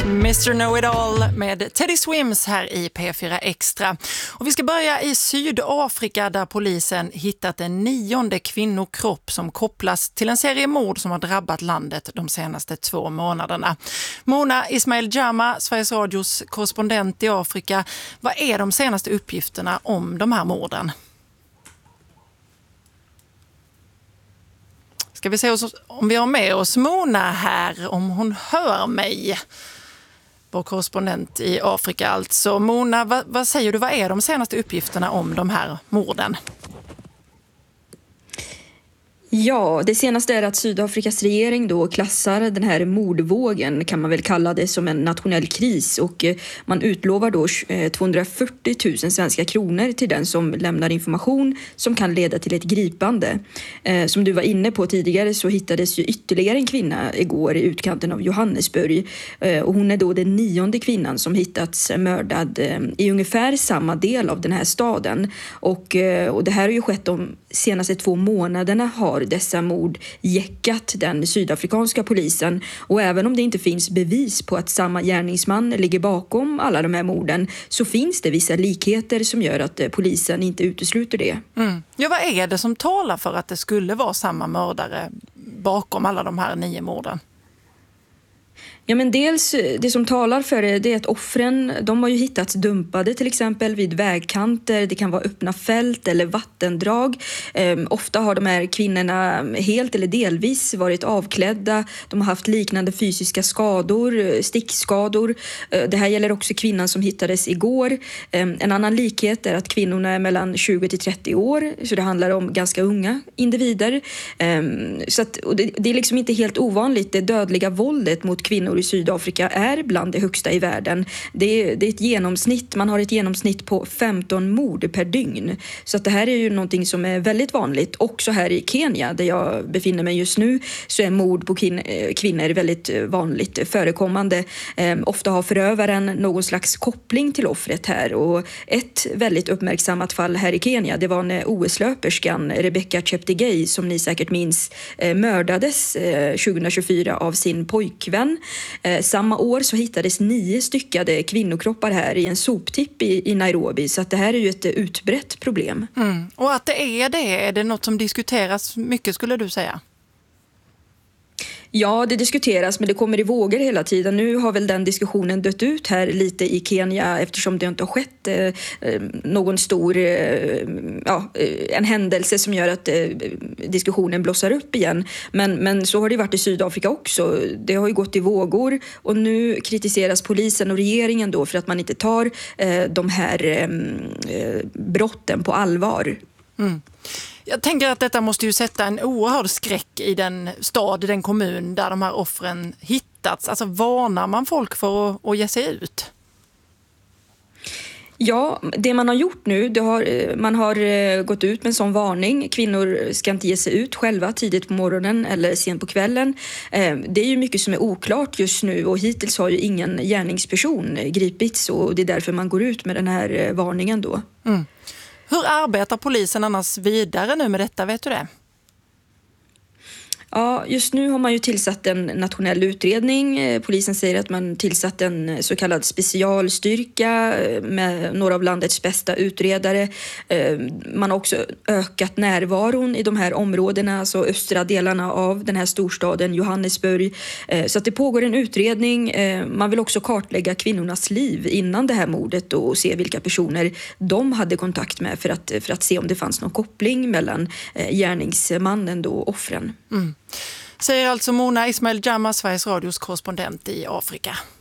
Mr. Know-It-All med Teddy Swims här i P4 Extra. Och vi ska börja i Sydafrika där polisen hittat en 9:e kvinnokropp som kopplas till en serie mord som har drabbat landet de senaste 2 månaderna. Mona Ismail Jama, Sveriges Radios korrespondent i Afrika. Vad är de senaste uppgifterna om de här morden? Ska vi se om vi har med oss Mona här, om hon hör mig. Vår korrespondent i Afrika alltså. Mona, vad säger du? Vad är de senaste uppgifterna om de här morden? Ja, det senaste är att Sydafrikas regering då klassar den här mordvågen, kan man väl kalla det, som en nationell kris, och man utlovar då 240 000 svenska kronor till den som lämnar information som kan leda till ett gripande. Som du var inne på tidigare så hittades ju ytterligare en kvinna igår i utkanten av Johannesburg, och hon är då den 9:e kvinnan som hittats mördad i ungefär samma del av den här staden, och det här har ju skett de senaste 2 månaderna har dessa mord jäckat den sydafrikanska polisen, och även om det inte finns bevis på att samma gärningsman ligger bakom alla de här morden så finns det vissa likheter som gör att polisen inte utesluter det. Ja, vad är det som talar för att det skulle vara samma mördare bakom alla de här 9 morden? Ja, men dels det som talar för det är att offren, de har ju hittats dumpade till exempel vid vägkanter. Det kan vara öppna fält eller vattendrag. Ofta har de här kvinnorna helt eller delvis varit avklädda. De har haft liknande fysiska skador, stickskador. Det här gäller också kvinnan som hittades igår. En annan likhet är att kvinnorna är mellan 20 till 30 år. Så det handlar om ganska unga individer. Så att, och det är liksom inte helt ovanligt. Det dödliga våldet mot kvinnor i Sydafrika är bland det högsta i världen. Det är ett genomsnitt, man har ett genomsnitt på 15 mord per dygn. Så att det här är ju någonting som är väldigt vanligt. Också här i Kenya, där jag befinner mig just nu, så är mord på kvinnor väldigt vanligt förekommande. Ofta har förövaren någon slags koppling till offret här, och ett väldigt uppmärksammat fall här i Kenya, det var när OS-löperskan Rebecca Cheptegei, som ni säkert minns, mördades 2024 av sin pojkvän. Samma år så hittades 9 styckade kvinnokroppar här i en soptipp i Nairobi, så att det här är ju ett utbrett problem. Och att är det något som diskuteras mycket, skulle du säga? Ja, det diskuteras, men det kommer i vågor hela tiden. Nu har väl den diskussionen dött ut här lite i Kenya, eftersom det inte har skett någon stor en händelse som gör att diskussionen blossar upp igen. Men så har det varit i Sydafrika också. Det har ju gått i vågor, och nu kritiseras polisen och regeringen då för att man inte tar de här brotten på allvar. Jag tänker att detta måste ju sätta en oerhörd skräck i den stad, i den kommun där de här offren hittats. Alltså, varnar man folk för att ge sig ut? Ja, det man har gjort nu, man har gått ut med en sån varning. Kvinnor ska inte ge sig ut själva tidigt på morgonen eller sent på kvällen. Det är ju mycket som är oklart just nu, och hittills har ju ingen gärningsperson gripits, och det är därför man går ut med den här varningen då. Hur arbetar polisen annars vidare nu med detta, vet du det? Ja, just nu har man ju tillsatt en nationell utredning. Polisen säger att man tillsatt en så kallad specialstyrka med några av landets bästa utredare. Man har också ökat närvaron i de här områdena, alltså östra delarna av den här storstaden Johannesburg. Så att det pågår en utredning. Man vill också kartlägga kvinnornas liv innan det här mordet och se vilka personer de hade kontakt med för att se om det fanns någon koppling mellan gärningsmannen och offren. Säger alltså Mona Ismail Jama, Sveriges Radios korrespondent i Afrika.